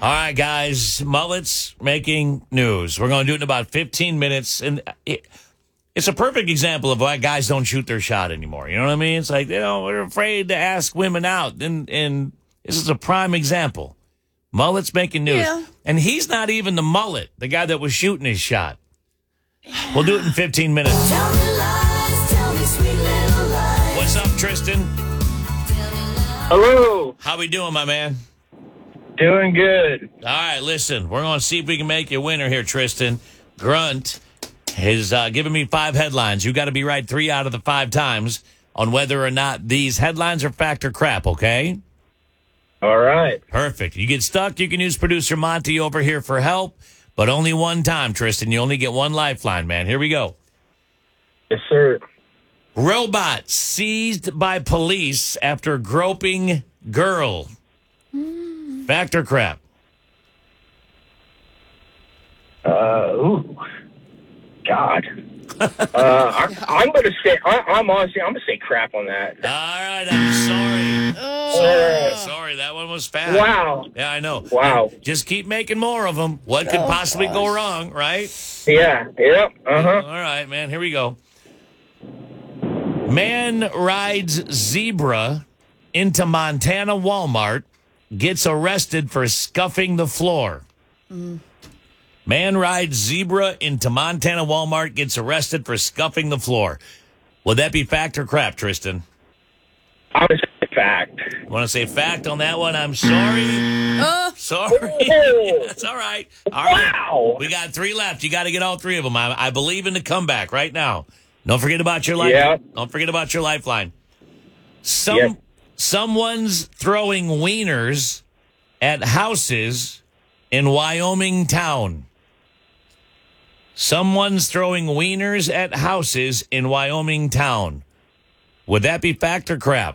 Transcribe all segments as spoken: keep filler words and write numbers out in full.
All right, guys. Mullets making news. We're going to do it in about fifteen minutes. And it, it's a perfect example of why guys don't shoot their shot anymore. You know what I mean? It's like, you know, we're afraid to ask women out. And, and this is a prime example. Mullets making news. Yeah. And he's not even the mullet, the guy that was shooting his shot. We'll do it in fifteen minutes. Tell me lies, tell me sweet little lies. What's up, Tristan? Hello. How we doing, my man? Doing good. All right, listen. We're going to see if we can make you a winner here, Tristan. Grunt has uh, given me five headlines. You got to be right three out of the five times on whether or not these headlines are fact or crap, okay? All right. Perfect. You get stuck, you can use producer Monty over here for help, but only one time, Tristan. You only get one lifeline, man. Here we go. Yes, sir. Robot seized by police after groping girl. Fact or crap? Uh, ooh. God. uh, I, I'm going to say, I, I'm honestly, I'm going to say crap on that. All right, I'm sorry. Oh. Sorry, sorry, that one was fast. Wow. Yeah, I know. Wow. Just keep making more of them. What could Oh, possibly gosh. go wrong, right? Yeah. Yep. Uh-huh. All right, man. Here we go. Man rides zebra into Montana Walmart, gets arrested for scuffing the floor. Mm. Man rides zebra into Montana Walmart, gets arrested for scuffing the floor. Would that be fact or crap, Tristan? I'm going to say fact. Want to say fact on that one? I'm sorry. Uh, Sorry. That's all right. All right. Wow. We got three left. You got to get all three of them. I, I believe in the comeback right now. Don't forget about your life. Yeah. Don't forget about your lifeline. Some Yes. Someone's throwing wieners at houses in Wyoming town. Someone's throwing wieners at houses in Wyoming town. Would that be fact or crap?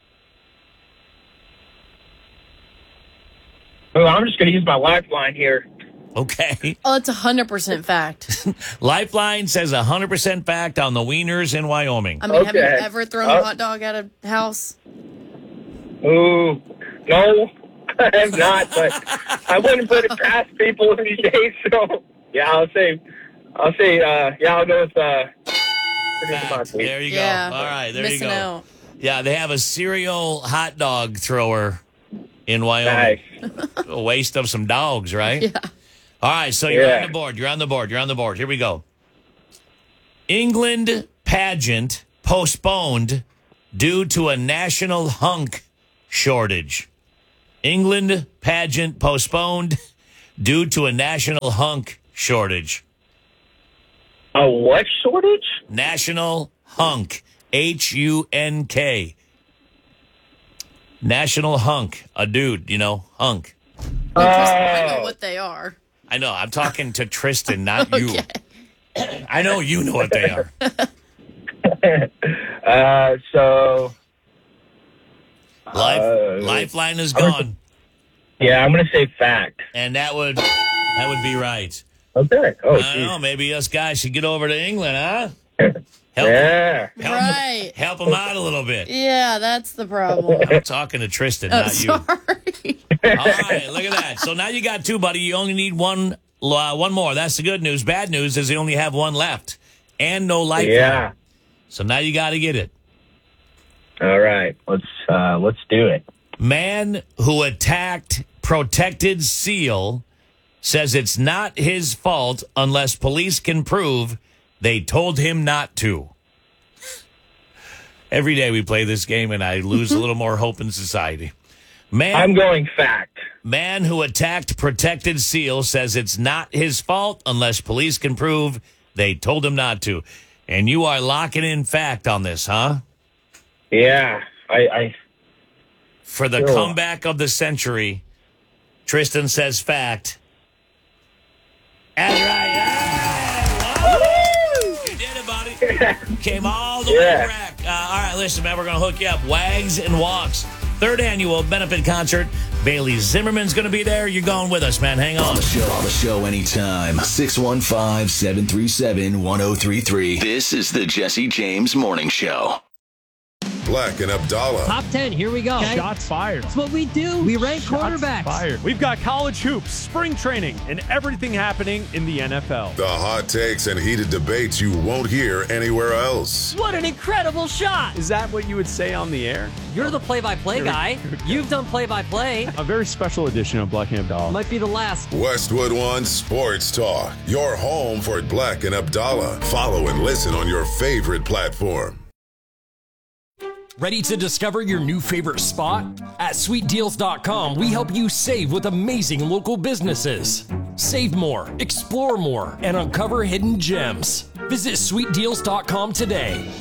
Oh, I'm just going to use my lifeline here. Okay. oh, it's one hundred percent fact. Lifeline says one hundred percent fact on the wieners in Wyoming. I mean, have you Okay. ever thrown Uh, a hot dog at a house? Ooh. No, I have not, but I wouldn't put it past people these days. So, yeah, I'll say, I'll say, uh, yeah, I'll go with, uh, Fact. There you Yeah. go. All right, there Missing you go. out. Yeah, they have a serial hot dog thrower in Wyoming. Nice. A waste of some dogs, right? Yeah. All right, so you're Yeah. on the board. You're on the board. You're on the board. Here we go. England pageant postponed due to a national hunk shortage. England pageant postponed due to a national hunk shortage. A what shortage? National hunk. H U N K. National hunk. A dude, you know, hunk. I know Oh. what they are. I know. I'm talking to Tristan, not you. I know you know what they are. Uh, so, Life, Uh, lifeline is gone, yeah, I'm going to say fact. and that would that would be right. Okay. Oh, I don't know. geez. Maybe us guys should get over to England, huh? Help, Yeah. help, Right. help them out a little bit. Yeah, that's the problem. I'm talking to Tristan, I'm not you. sorry. All right, look at that. So now you got two, buddy. You only need one uh, one more. That's the good news. Bad news is you only have one left and no lifeline. Yeah. So now you got to get it. All right. Let's, uh, let's do it. Man who attacked protected seal says it's not his fault unless police can prove they told him not to. Every day we play this game and I lose a little more hope in society. Man, I'm going fact. man who attacked protected seal says it's not his fault unless police can prove they told him not to. And you are locking in fact on this, huh? Yeah. I, I, For the Sure. comeback of the century, Tristan says fact. That's right. Yeah! You did it, buddy. Came all the way Yeah. back. Uh, all right, listen, man, we're going to hook you up. Wags and Walks. Third annual benefit concert. Bailey Zimmerman's going to be there. You're going with us, man. Hang on. On the show, on the show anytime. six one five, seven three seven, one oh three three. This is the Jesse James Morning Show. Black and Abdallah. Top ten, here we go. Shots fired. That's what we do. We rank Shots quarterbacks. fired. We've got college hoops, spring training, and everything happening in the N F L. The hot takes and heated debates you won't hear anywhere else. What an incredible shot. Is that what you would say on the air? You're the play-by-play guy. You've done play-by-play. A very special edition of Black and Abdallah. Might be the last. Westwood One Sports Talk, your home for Black and Abdallah. Follow and listen on your favorite platform. Ready to discover your new favorite spot? At sweet deals dot com, we help you save with amazing local businesses. Save more, explore more, and uncover hidden gems. Visit sweet deals dot com today.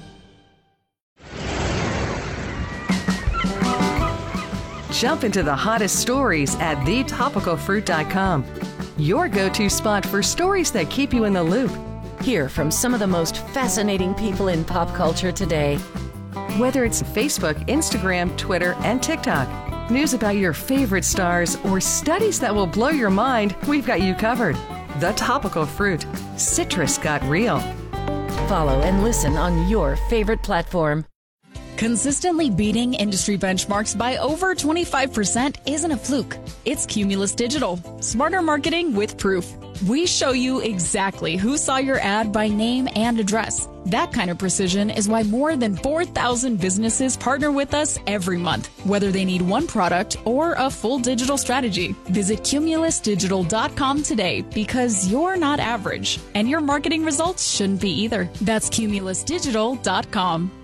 Jump into the hottest stories at the topical fruit dot com. Your go-to spot for stories that keep you in the loop. Hear from some of the most fascinating people in pop culture today. Whether it's Facebook, Instagram, Twitter, and TikTok, news about your favorite stars, or studies that will blow your mind, we've got you covered. The Topical Fruit. Citrus got real. Follow and listen on your favorite platform. Consistently beating industry benchmarks by over twenty-five percent isn't a fluke. It's Cumulus Digital. Smarter marketing with proof. We show you exactly who saw your ad by name and address. That kind of precision is why more than four thousand businesses partner with us every month, whether they need one product or a full digital strategy. Visit cumulus digital dot com today because you're not average, and your marketing results shouldn't be either. That's cumulus digital dot com.